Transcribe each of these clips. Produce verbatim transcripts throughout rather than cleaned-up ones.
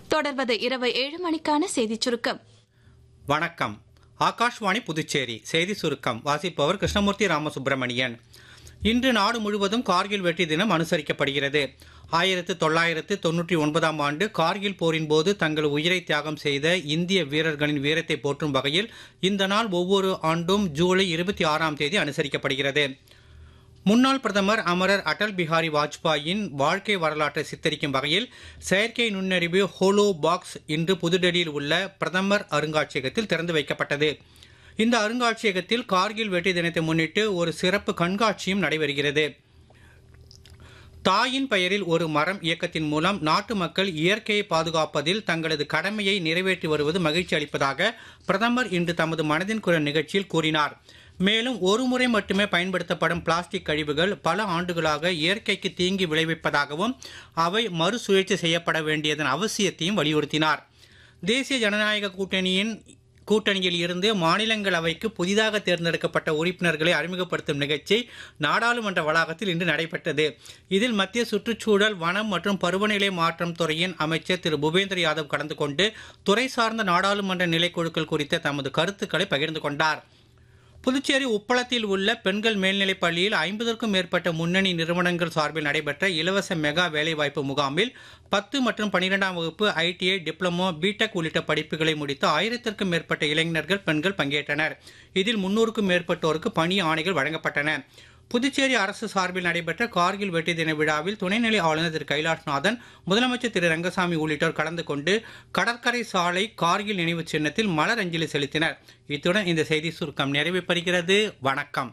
தொடர்வது இரவு ஏழு மணிக்கான செய்திச் சுருக்கம். வணக்கம். ஆகாஷ்வாணி புதுச்சேரி செய்தி சுருக்கம் வாசிப்பவர் கிருஷ்ணமூர்த்தி ராமசுப்பிரமணியன். இன்று நாடு முழுவதும் கார்கில் வெற்றி தினம் அனுசரிக்கப்படுகிறது. ஆயிரத்து தொள்ளாயிரத்து தொன்னூற்றி ஒன்பதாம் ஆண்டு கார்கில் போரின் போது தங்கள் உயிரை தியாகம் செய்த இந்திய வீரர்களின் வீரத்தை போற்றும் வகையில் இந்த நாள் ஒவ்வொரு ஆண்டும் ஜூலை இருபத்தி ஆறாம் தேதி அனுசரிக்கப்படுகிறது. முன்னாள் பிரதமர் அமரர் அடல் பிஹாரி வாஜ்பாயின் வாழ்க்கை வரலாற்றை சித்தரிக்கும் வகையில் செயற்கை நுண்ணறிவு ஹோலோ பாக்ஸ் இன்று புதுடெல்லியில் உள்ள பிரதமர் அருங்காட்சியகத்தில் திறந்து வைக்கப்பட்டது. இந்த அருங்காட்சியகத்தில் கார்கில் வெற்றி தினத்தை முன்னிட்டு ஒரு சிறப்பு கண்காட்சியும் நடைபெறுகிறது. தாயின் பெயரில் ஒரு மரம் இயக்கத்தின் மூலம் நாட்டு மக்கள் இயற்கையை பாதுகாப்பதில் தங்களது கடமையை நிறைவேற்றி வருவது மகிழ்ச்சி அளிப்பதாக பிரதமர் இன்று தமது மனதின் குரல் நிகழ்ச்சியில் கூறினார். மேலும் ஒரு முறை மட்டுமே பயன்படுத்தப்படும் பிளாஸ்டிக் கழிவுகள் பல ஆண்டுகளாக இயற்கைக்கு தீங்கி விளைவிப்பதாகவும் அவை மறுசுழற்சி செய்யப்பட வேண்டியதன் அவசியத்தையும் வலியுறுத்தினார். தேசிய ஜனநாயக கூட்டணியின் கூட்டணியில் இருந்து மாநிலங்களவைக்கு புதிதாக தேர்ந்தெடுக்கப்பட்ட உறுப்பினர்களை அறிமுகப்படுத்தும் நிகழ்ச்சி நாடாளுமன்ற வளாகத்தில் இன்று நடைபெற்றது. இதில் மத்திய சுற்றுச்சூழல், வனம் மற்றும் பருவநிலை மாற்றம் துறையின் அமைச்சர் திரு பூபேந்திர யாதவ் கலந்து கொண்டு துறை சார்ந்த நாடாளுமன்ற நிலைக்குழுக்கள் குறித்த தமது கருத்துக்களை பகிர்ந்து கொண்டார். புதுச்சேரி உப்பளத்தில் உள்ள பெண்கள் மேல்நிலைப் பள்ளியில் ஐம்பதற்கும் மேற்பட்ட முன்னணி நிறுவனங்கள் சார்பில் நடைபெற்ற இலவச மெகா வேலைவாய்ப்பு முகாமில் பத்து மற்றும் பனிரெண்டாம் வகுப்பு ஐடிஐ, டிப்ளமோ, பிடெக் உள்ளிட்ட படிப்புகளை முடித்த ஆயிரத்திற்கும் மேற்பட்ட இளைஞர்கள், பெண்கள் பங்கேற்றனர். இதில் முன்னூறுக்கும் மேற்பட்டோருக்கு பணி ஆணைகள் வழங்கப்பட்டன. புதுச்சேரி அரசு சார்பில் நடைபெற்ற கார்கில் வெற்றி தின விழாவில் துணைநிலை ஆளுநர் திரு கைலாஷ்நாதன், முதலமைச்சர் திரு ரங்கசாமி உள்ளிட்டோர் கலந்து கொண்டு கடற்கரை சாலை கார்கில் நினைவு சின்னத்தில் மலர் அஞ்சலி செலுத்தினர். இத்துடன் இந்த செய்தி சுருக்கம் நிறைவு பெறுகிறது. வணக்கம்.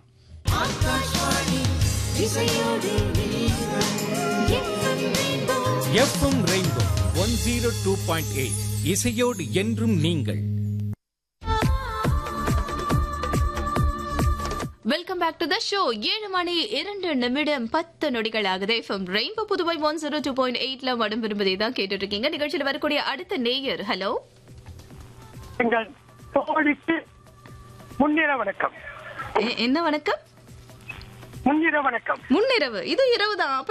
FM rainbow one zero two point eight இசையோடு என்றும் நீங்கள். Welcome back to the show. ஏழு மணி இரண்டு நிமிடம் பத்து நொடிகள் ஆகுது. FM rainbow Puduvai one zero two point எயிட்ல மடம் விரும்பதை தான் கேட்டுட்டு இருக்கீங்க. நிகழ்ச்சியில் வரக்கூடிய அடுத்த நேயர். ஹலோ, எங்கள் தோழிக்கு முன்னிர வணக்கம். என்ன வணக்கம்? முன்னிர வணக்கம். முன்னிரவு. இது இரவு தான்.